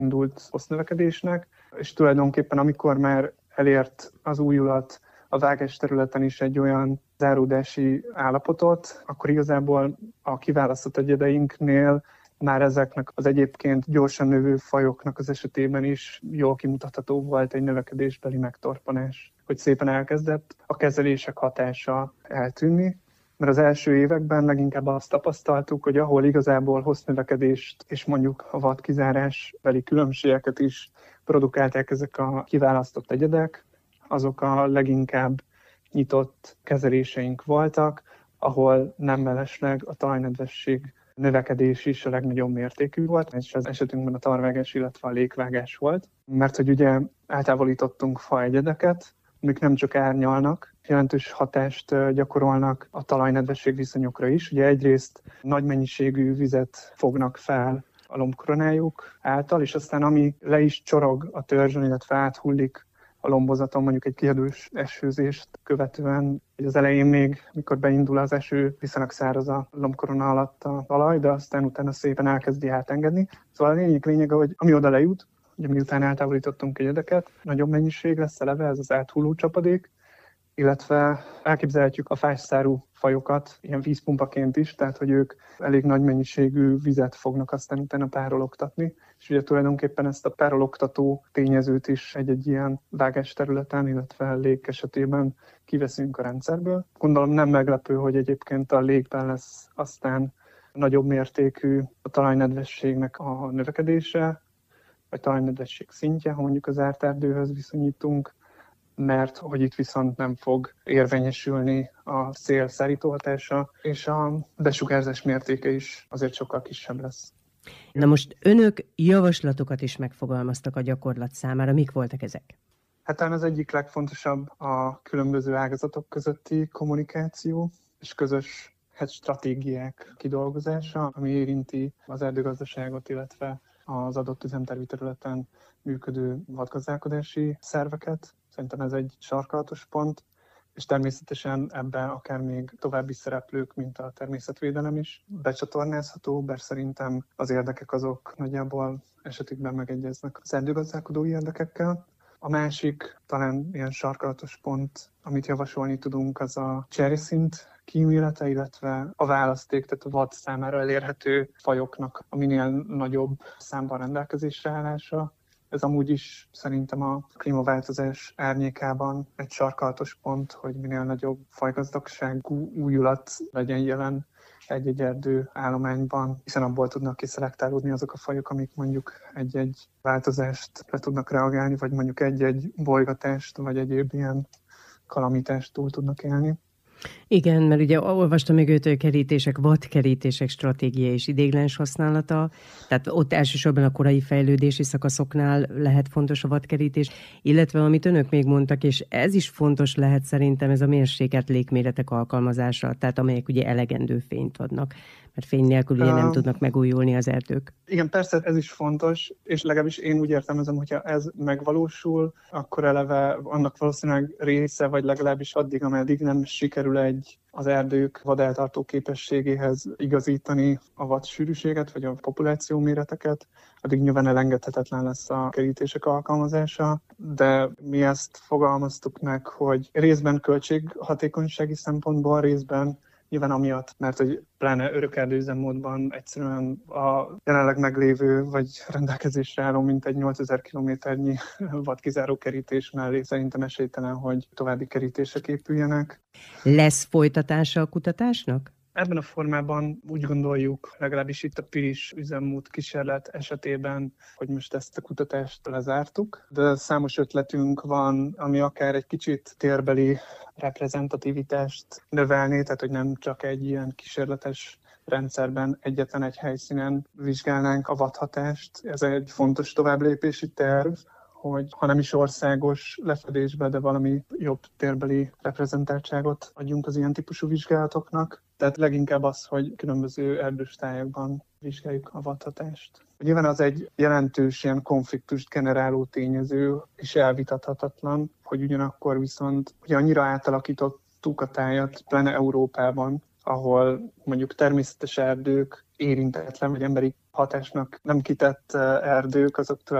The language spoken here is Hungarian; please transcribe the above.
indult hossznövekedésnek, és tulajdonképpen amikor már elért az újulat a vágás területen is egy olyan záródási állapotot, akkor igazából a kiválasztott egyedeinknél már ezeknek az egyébként gyorsan növő fajoknak az esetében is jól kimutatható volt egy növekedésbeli megtorpanás, hogy szépen elkezdett a kezelések hatása eltűnni, mert az első években leginkább azt tapasztaltuk, hogy ahol igazából hossznövekedést és mondjuk a vadkizárásbeli különbségeket is produkálták ezek a kiválasztott egyedek, azok a leginkább nyitott kezeléseink voltak, ahol nem mellesleg a talajnedvesség növekedés is a legnagyobb mértékű volt, és az esetünkben a tarvágás, illetve a lékvágás volt, mert hogy ugye eltávolítottunk faegyedeket, amik nem csak árnyalnak, jelentős hatást gyakorolnak a talajnedvesség viszonyokra is. Ugye egyrészt nagy mennyiségű vizet fognak fel a lombkoronájuk által, és aztán ami le is csorog a törzsön, illetve áthullik a lombozaton, mondjuk egy kiadós esőzést követően, hogy az elején még, mikor beindul az eső, viszonylag száraz a lombkorona alatt a talaj, de aztán utána szépen elkezdi átengedni. Szóval a lényege, hogy ami oda lejut, ugye miután eltávolítottunk egyedeket, nagyobb mennyiség lesz eleve, ez az áthulló csapadék, illetve elképzelhetjük a fásszárú fajokat ilyen vízpumpaként is, tehát hogy ők elég nagy mennyiségű vizet fognak aztán utána párologtatni, és ugye tulajdonképpen ezt a párologtató tényezőt is egy ilyen vágás területen, illetve lég esetében kiveszünk a rendszerből. Gondolom nem meglepő, hogy egyébként a légben lesz aztán nagyobb mértékű a talajnedvességnek a növekedése, vagy talajnedvesség szintje, ha mondjuk az zárt erdőhöz viszonyítunk, mert hogy itt viszont nem fog érvényesülni a szél szárító hatása, és a besugárzás mértéke is azért sokkal kisebb lesz. Na most önök javaslatokat is megfogalmaztak a gyakorlat számára. Mik voltak ezek? Hát talán az egyik legfontosabb a különböző ágazatok közötti kommunikáció és közös stratégiák kidolgozása, ami érinti az erdőgazdaságot, illetve az adott üzemtervi területen működő vadgazdálkodási szerveket. Szerintem ez egy sarkalatos pont, és természetesen ebben akár még további szereplők, mint a természetvédelem is becsatornázható, bár szerintem az érdekek azok nagyjából esetükben megegyeznek az erdőgazdálkodói érdekekkel. A másik, talán ilyen sarkalatos pont, amit javasolni tudunk, az a cserjeszint kímélete, illetve a választék, tehát a vad számára elérhető fajoknak a minél nagyobb számban rendelkezésre állása. Ez amúgy is szerintem a klímaváltozás árnyékában egy sarkalatos pont, hogy minél nagyobb fajgazdagságú újulat legyen jelen egy-egy erdő állományban, hiszen abból tudnak kiszelektálódni azok a fajok, amik mondjuk egy-egy változást le tudnak reagálni, vagy mondjuk egy-egy bolygatást, vagy egyéb ilyen kalamitást túl tudnak élni. Igen, mert ugye olvastam még őt, hogy kerítések, vadkerítések stratégiai és ideiglenes használata, tehát ott elsősorban a korai fejlődési szakaszoknál lehet fontos a vadkerítés, illetve amit önök még mondtak, és ez is fontos lehet szerintem, ez a mérsékelt légméretek alkalmazása, tehát amelyek ugye elegendő fényt adnak, mert fény nélkül ugye nem tudnak megújulni az erdők. Igen, persze ez is fontos, és legalábbis én úgy értelmezem, hogyha ez megvalósul, akkor eleve annak valószínűleg része, vagy legalábbis addig, ameddig nem sikerül az erdők vadeltartó képességéhez igazítani a vadsűrűséget, vagy a populáció méreteket, addig nyilván elengedhetetlen lesz a kerítések alkalmazása, de mi ezt fogalmaztuk meg, hogy részben költséghatékonysági szempontból, részben nyilván amiatt, mert hogy pláne örökerdő üzemmódban egyszerűen a jelenleg meglévő vagy rendelkezésre álló mintegy 8000 kilométernyi vadkizáró kerítés mellé szerintem esélytelen, hogy további kerítések épüljenek. Lesz folytatása a kutatásnak? Ebben a formában úgy gondoljuk, legalábbis itt a Pilis üzemmód kísérlet esetében, hogy most ezt a kutatást lezártuk, de számos ötletünk van, ami akár egy kicsit térbeli reprezentativitást növelné, tehát hogy nem csak egy ilyen kísérletes rendszerben egyetlen egy helyszínen vizsgálnánk a vadhatást. Ez egy fontos továbblépési terv, hogy ha nem is országos lefedésbe, de valami jobb térbeli reprezentáltságot adjunk az ilyen típusú vizsgálatoknak. Tehát leginkább az, hogy különböző erdős tájakban vizsgáljuk a vadhatást. Nyilván az egy jelentős ilyen konfliktust generáló tényező, és elvitathatatlan, hogy ugyanakkor viszont hogy annyira átalakítottuk a tájat, pláne Európában, ahol mondjuk természetes erdők érintetlen, vagy emberi hatásnak nem kitett erdők, azok